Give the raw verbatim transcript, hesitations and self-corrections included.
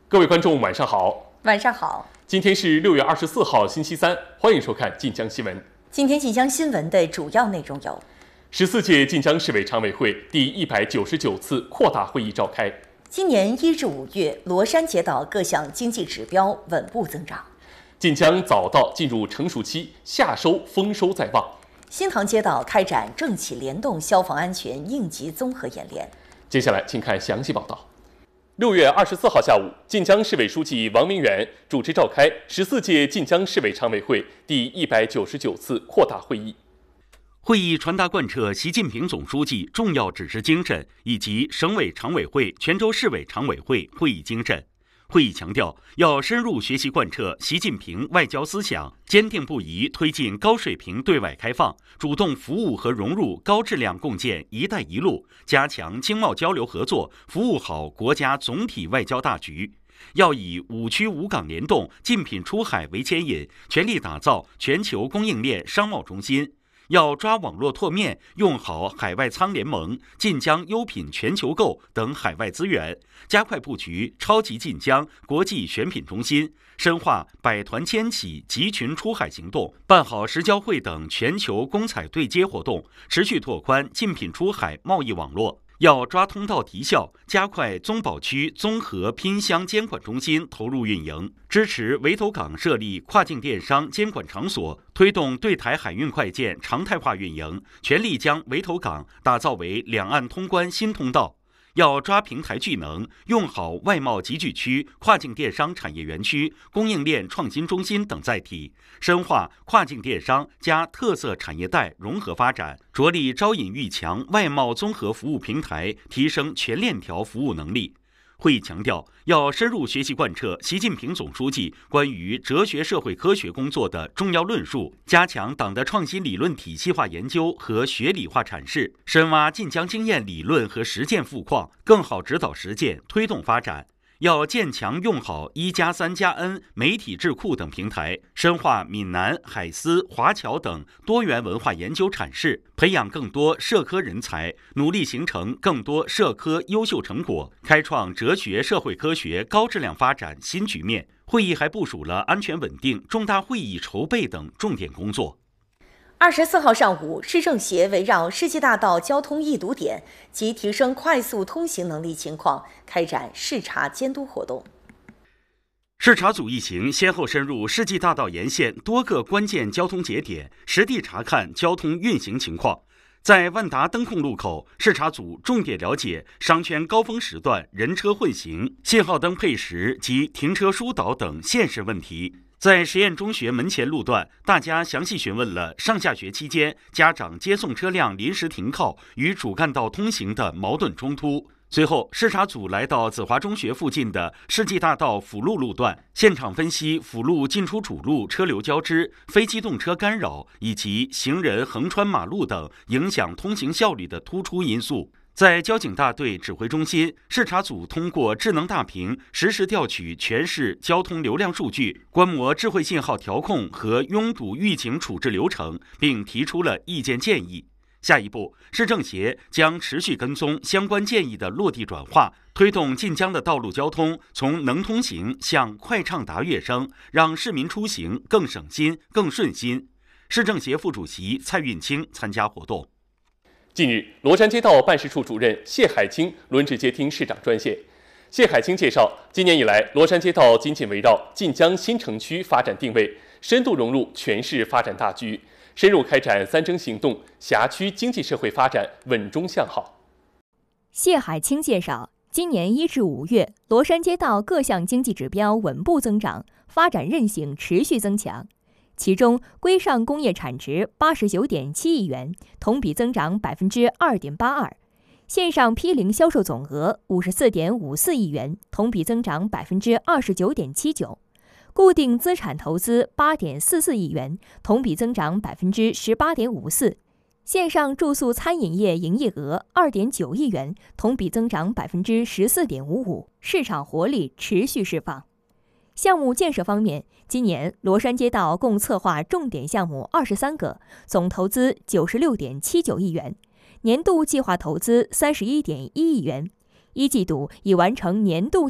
各位观众，晚上好。 晚上好。 今天是六月二十四号，星期三，欢迎收看晋江新闻。 今天晋江新闻的主要内容有： 十四届晋江市委常委会第一百九十九次扩大会议召开。 今年一至五月，罗山街道各项经济指标稳步增长。 晋江早稻进入成熟期，夏收丰收在望。 新塘街道开展政企联动消防安全应急综合演练。 接下来，请看详细报道。六月二十四号下午，晋江市委书记王明远主持召开十四届晋江市委常委会第一百九十九次扩大会议。 会议传达贯彻习近平总书记重要指示精神以及省委常委会、全州市委常委会会议精神。会议强调，要深入学习贯彻习近平外交思想，坚定不移推进高水平对外开放，主动服务和融入高质量共建“一带一路”，加强经贸交流合作，服务好国家总体外交大局。要以五区五港联动、竞品出海为牵引，全力打造全球供应链商贸中心。要抓网络拓面，用好海外仓联盟、晋江优品全球购等海外资源，加快布局超级晋江国际选品中心，深化百团千企集群出海行动，办好石交会等全球公采对接活动，持续拓宽竞品出海贸易网络。要抓通道提效，加快宗保区综合拼箱监管中心投入运营，支持围头港设立跨境电商监管场所，推动对台海运快件常态化运营，全力将围头港打造为两岸通关新通道。要抓平台聚能，用好外贸集聚区、跨境电商产业园区、供应链创新中心等载体，深化跨境电商加特色产业带融合发展，着力招引育强外贸综合服务平台，提升全链条服务能力。会议强调，要深入学习贯彻习近平总书记关于哲学社会科学工作的重要论述，加强党的创新理论体系化研究和学理化阐释，深挖晋江经验理论和实践富矿，更好指导实践，推动发展。要建强用好一加三加 N 媒体智库等平台，深化闽南、海思、华侨等多元文化研究阐释，培养更多社科人才，努力形成更多社科优秀成果，开创哲学社会科学高质量发展新局面。会议还部署了安全稳定、重大会议筹备等重点工作。 二十四号上午，市政协围绕世纪大道交通易堵点及提升快速通行能力情况，开展视察监督活动。 视察组一行先后深入世纪大道沿线多个关键交通节点，实地查看交通运行情况。在万达灯控路口，视察组重点了解商圈高峰时段人车混行、信号灯配时及停车疏导等现实问题。在实验中学门前路段，大家详细询问了上下学期间家长接送车辆临时停靠与主干道通行的矛盾冲突。随后，视察组来到子华中学附近的世纪大道辅路路段，现场分析辅路进出主路车流交织、非机动车干扰以及行人横穿马路等影响通行效率的突出因素。在交警大队指挥中心，视察组通过智能大屏实时调取全市交通流量数据，观摩智慧信号调控和拥堵预警处置流程，并提出了意见建议。下一步，市政协将持续跟踪相关建议的落地转化，推动晋江的道路交通从能通行向快畅达跃升，让市民出行更省心、更顺心。市政协副主席蔡运清参加活动。 近日，罗山街道办事处主任谢海清轮值接听市长专线。谢海清介绍，今年以来，罗山街道紧紧围绕晋江新城区发展定位，深度融入全市发展大局，深入开展三征行动，辖区经济社会发展稳中向好。 谢海清介绍，今年一至五月，罗山街道各项经济指标稳步增长，发展韧性持续增强。其中，规上工业产值八十九点七亿元，同比增长百分之二点八二；线上批零销售总额五十四点五四亿元，同比增长百分之二十九点七九；固定资产投资八点四四亿元，同比增长百分之十八点五四；线上住宿餐饮业营业额二点九亿元，同比增长百分之十四点五五，市场活力持续释放。项目建设方面，今年罗山街道共策划重点项目二十三个，总投资九十六点七九亿元，年度计划投资三十一点一亿元。一季度已完成年度